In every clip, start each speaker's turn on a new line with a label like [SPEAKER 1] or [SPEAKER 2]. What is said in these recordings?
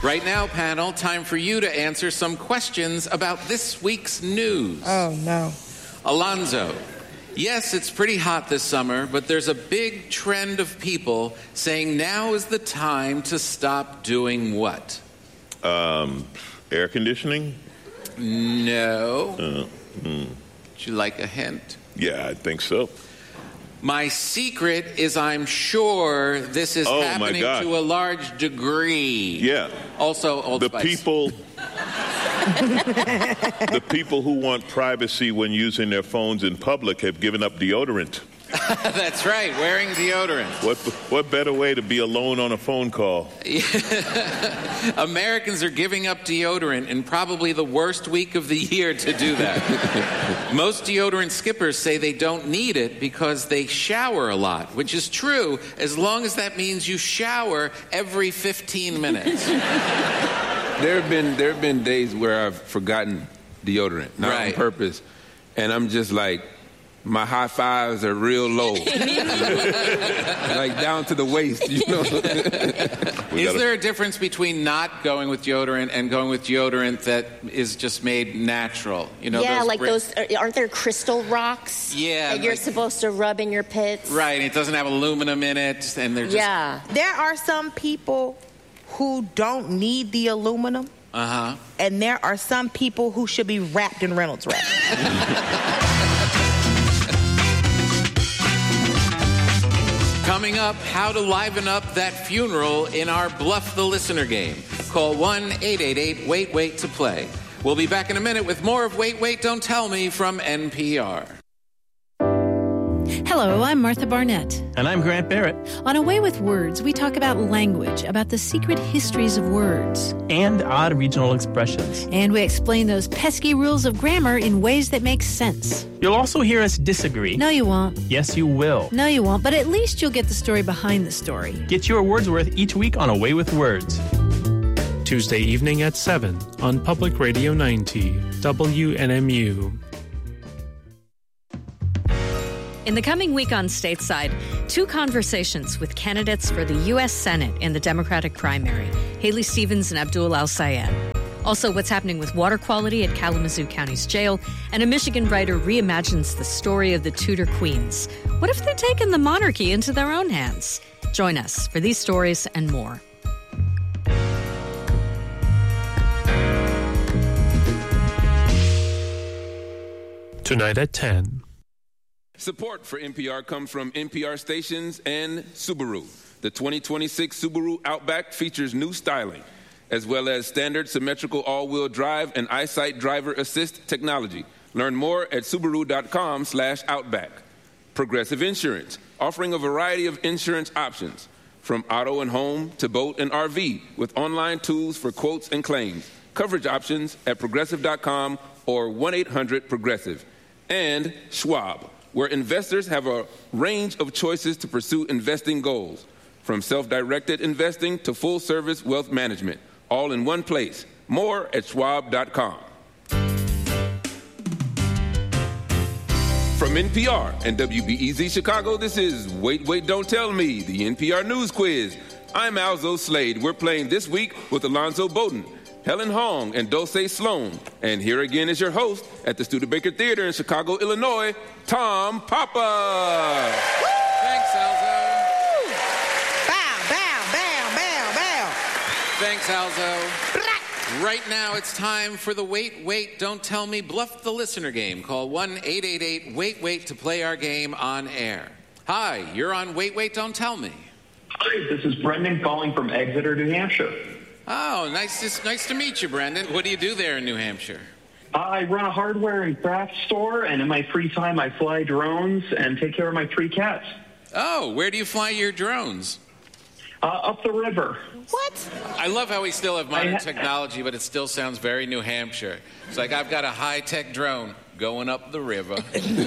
[SPEAKER 1] Right now, panel, time for you to answer some questions about this week's news.
[SPEAKER 2] Oh, no.
[SPEAKER 1] Alonzo, yes, it's pretty hot this summer, but there's a big trend of people saying now is the time to stop doing what?
[SPEAKER 3] Air conditioning?
[SPEAKER 1] No. Would you like a hint?
[SPEAKER 3] Yeah, I think so.
[SPEAKER 1] My secret is I'm sure this is happening to a large degree.
[SPEAKER 3] Yeah.
[SPEAKER 1] Also, Old Spice.
[SPEAKER 3] The people who want privacy when using their phones in public have given up deodorant.
[SPEAKER 1] That's right, wearing deodorant.
[SPEAKER 3] What better way to be alone on a phone call?
[SPEAKER 1] Americans are giving up deodorant in probably the worst week of the year to do that. Most deodorant skippers say they don't need it because they shower a lot, which is true as long as that means you shower every 15 minutes.
[SPEAKER 4] There have been days where I've forgotten deodorant, not on purpose, and I'm just like, my high fives are real low, like down to the waist, you know.
[SPEAKER 1] Is there a difference between not going with deodorant and going with deodorant that is just made natural? You know,
[SPEAKER 5] yeah, like those, aren't there crystal rocks?
[SPEAKER 1] Yeah.
[SPEAKER 5] That you're supposed to rub in your pits?
[SPEAKER 1] Right, it doesn't have aluminum in it, and they're just...
[SPEAKER 2] Yeah. There are some people who don't need the aluminum.
[SPEAKER 1] Uh-huh.
[SPEAKER 2] And there are some people who should be wrapped in Reynolds wrap.
[SPEAKER 1] Coming up, how to liven up that funeral in our Bluff the Listener game. Call 1-888-WAIT-WAIT to play. We'll be back in a minute with more of Wait, Wait, Don't Tell Me from NPR.
[SPEAKER 6] Hello, I'm Martha Barnett.
[SPEAKER 7] And I'm Grant Barrett.
[SPEAKER 6] On A Way with Words, we talk about language, about the secret histories of words.
[SPEAKER 7] And odd regional expressions.
[SPEAKER 6] And we explain those pesky rules of grammar in ways that make sense.
[SPEAKER 7] You'll also hear us disagree.
[SPEAKER 6] No, you won't.
[SPEAKER 7] Yes, you will.
[SPEAKER 6] No, you won't, but at least you'll get the story behind the story.
[SPEAKER 7] Get your Wordsworth each week on A Way with Words.
[SPEAKER 8] Tuesday evening at 7 on Public Radio 90, WNMU.
[SPEAKER 9] In the coming week on Stateside, 2 conversations with candidates for the U.S. Senate in the Democratic primary, Haley Stevens and Abdul Al-Sayed. Also, what's happening with water quality at Kalamazoo County's jail, and a Michigan writer reimagines the story of the Tudor queens. What if they'd taken the monarchy into their own hands? Join us for these stories and more.
[SPEAKER 8] Tonight at 10.
[SPEAKER 4] Support for NPR comes from NPR stations and Subaru. The 2026 Subaru Outback features new styling, as well as standard symmetrical all-wheel drive and EyeSight driver assist technology. Learn more at Subaru.com/Outback. Progressive Insurance, offering a variety of insurance options, from auto and home to boat and RV, with online tools for quotes and claims. Coverage options at Progressive.com or 1-800-PROGRESSIVE. And Schwab, where investors have a range of choices to pursue investing goals, from self-directed investing to full-service wealth management, all in one place. More at Schwab.com. From NPR and WBEZ Chicago, this is Wait, Wait, Don't Tell Me, the NPR News Quiz. I'm Alzo Slade. We're playing this week with Alonzo Bowden, Helen Hong, and Dulce Sloan. And here again is your host at the Studebaker Theater in Chicago, Illinois, Tom Papa.
[SPEAKER 1] Thanks, Alzo.
[SPEAKER 2] Bow, bow, bow, bow, bow.
[SPEAKER 1] Thanks, Alzo. Right now, it's time for the Wait, Wait, Don't Tell Me Bluff the Listener game. Call 1-888-WAIT-WAIT to play our game on air. Hi, you're on Wait, Wait, Don't Tell Me.
[SPEAKER 10] Hi, this is Brendan calling from Exeter, New Hampshire.
[SPEAKER 1] Oh, nice to meet you, Brendan. What do you do there in New Hampshire?
[SPEAKER 10] I run a hardware and craft store, and in my free time, I fly drones and take care of my 3 cats.
[SPEAKER 1] Oh, where do you fly your drones?
[SPEAKER 10] Up the river.
[SPEAKER 2] What?
[SPEAKER 1] I love how we still have modern technology, but it still sounds very New Hampshire. It's like I've got a high-tech drone going up the river.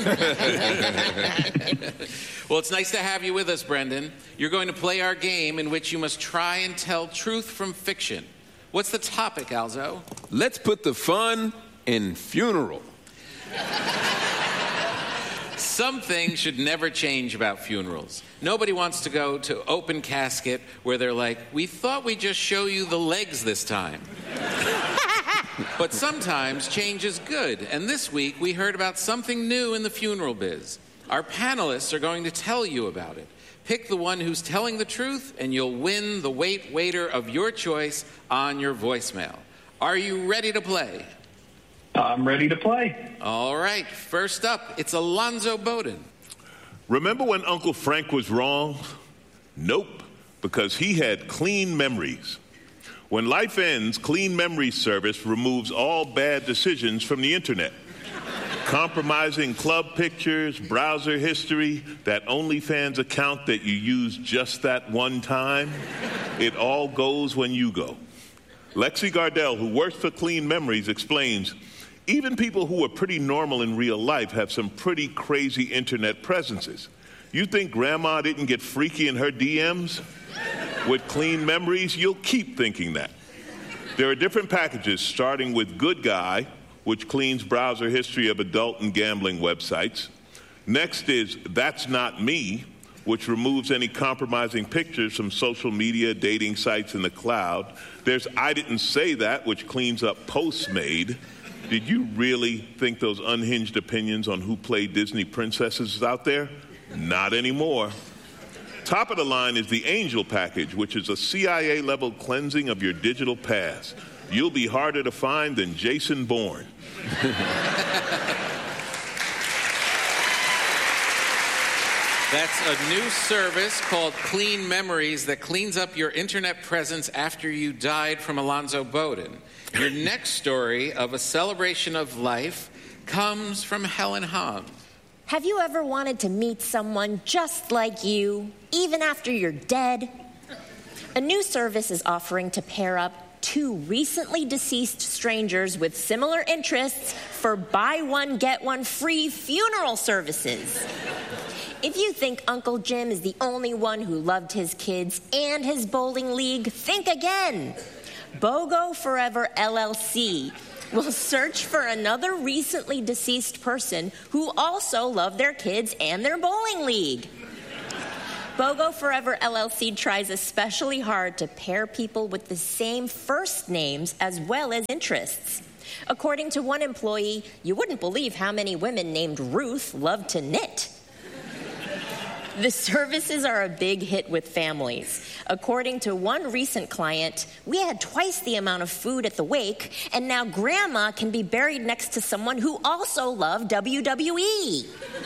[SPEAKER 1] Well, it's nice to have you with us, Brendan. You're going to play our game in which you must try and tell truth from fiction. What's the topic, Alzo?
[SPEAKER 4] Let's put the fun in funeral.
[SPEAKER 1] Some things should never change about funerals. Nobody wants to go to open casket where they're like, we thought we'd just show you the legs this time. But sometimes change is good, and this week we heard about something new in the funeral biz. Our panelists are going to tell you about it. Pick the one who's telling the truth, and you'll win the waiter of your choice on your voicemail. Are you ready to play?
[SPEAKER 10] I'm ready to play.
[SPEAKER 1] All right, first up, it's Alonzo Bowden.
[SPEAKER 3] Remember when Uncle Frank was wrong? Nope, because he had clean memories. When life ends, Clean Memories Service removes all bad decisions from the internet. Compromising club pictures, browser history, that OnlyFans account that you used just that one time, it all goes when you go. Lexi Gardell, who works for Clean Memories, explains, even people who are pretty normal in real life have some pretty crazy internet presences. You think Grandma didn't get freaky in her DMs? With Clean Memories, you'll keep thinking that. There are different packages, starting with Good Guy, which cleans browser history of adult and gambling websites. Next is That's Not Me, which removes any compromising pictures from social media, dating sites, and the cloud. There's I Didn't Say That, which cleans up posts made. Did you really think those unhinged opinions on who played Disney princesses is out there? Not anymore. Top of the line is the Angel package, which is a CIA-level cleansing of your digital past. You'll be harder to find than Jason Bourne.
[SPEAKER 1] That's a new service called Clean Memories that cleans up your internet presence after you died, from Alonzo Bowden. Your next story of a celebration of life comes from Helen Hong.
[SPEAKER 5] Have you ever wanted to meet someone just like you, even after you're dead? A new service is offering to pair up two recently deceased strangers with similar interests for buy one, get one free funeral services. If you think Uncle Jim is the only one who loved his kids and his bowling league, think again. BOGO Forever LLC will search for another recently deceased person who also loved their kids and their bowling league. BOGO Forever LLC tries especially hard to pair people with the same first names as well as interests. According to one employee, you wouldn't believe how many women named Ruth love to knit. The services are a big hit with families. According to one recent client, we had twice the amount of food at the wake, and now Grandma can be buried next to someone who also loved WWE.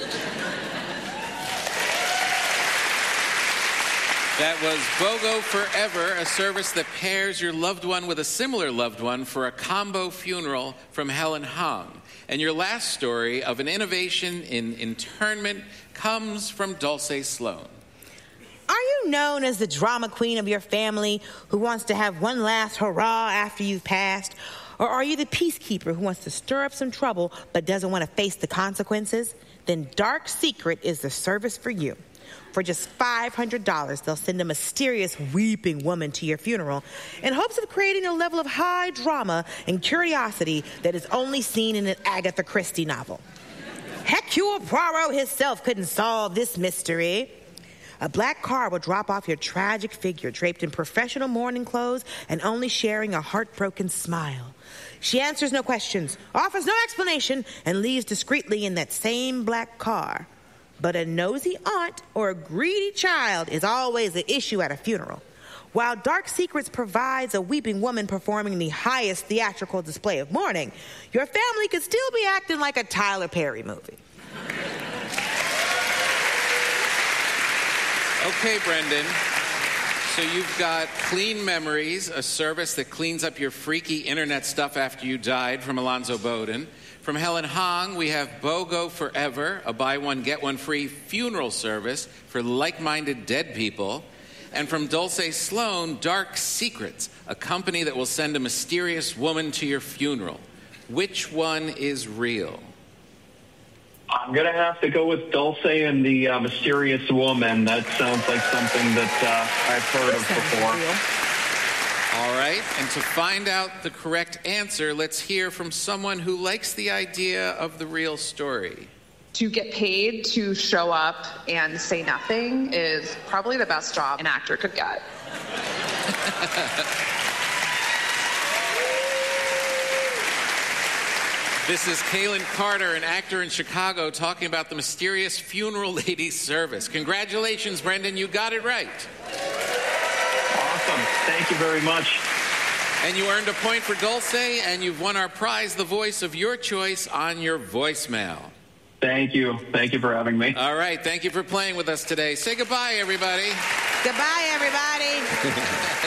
[SPEAKER 1] That was BOGO Forever, a service that pairs your loved one with a similar loved one for a combo funeral, from Helen Hong. And your last story of an innovation in internment comes from Dulce Sloan.
[SPEAKER 2] Are you known as the drama queen of your family who wants to have one last hurrah after you've passed? Or are you the peacekeeper who wants to stir up some trouble but doesn't want to face the consequences? Then Dark Secret is the service for you. For just $500, they'll send a mysterious weeping woman to your funeral in hopes of creating a level of high drama and curiosity that is only seen in an Agatha Christie novel. Hercule Poirot himself couldn't solve this mystery. A black car will drop off your tragic figure draped in professional mourning clothes and only sharing a heartbroken smile. She answers no questions, offers no explanation, and leaves discreetly in that same black car. But a nosy aunt or a greedy child is always the issue at a funeral. While Dark Secrets provides a weeping woman performing the highest theatrical display of mourning, your family could still be acting like a Tyler Perry movie.
[SPEAKER 1] Okay, Brendan. So you've got Clean Memories, a service that cleans up your freaky internet stuff after you died, from Alonzo Bowden. From Helen Hong, we have BOGO Forever, a buy one, get one free funeral service for like-minded dead people. And from Dulce Sloan, Dark Secrets, a company that will send a mysterious woman to your funeral. Which one is real?
[SPEAKER 10] I'm going to have to go with Dulce and the mysterious woman. That sounds like something that I've heard of before.
[SPEAKER 1] All right, and to find out the correct answer, let's hear from someone who likes the idea of the real story.
[SPEAKER 11] to get paid to show up and say nothing is probably the best job an actor could get.
[SPEAKER 1] This is Kaylin Carter, an actor in Chicago, talking about the mysterious funeral lady service. Congratulations, Brendan. You got it right.
[SPEAKER 10] Awesome. Thank you very much.
[SPEAKER 1] And you earned a point for Dulce, and you've won our prize, the voice of your choice, on your voicemail.
[SPEAKER 10] Thank you. Thank you for having me.
[SPEAKER 1] All right. Thank you for playing with us today. Say goodbye, everybody.
[SPEAKER 2] Goodbye, everybody.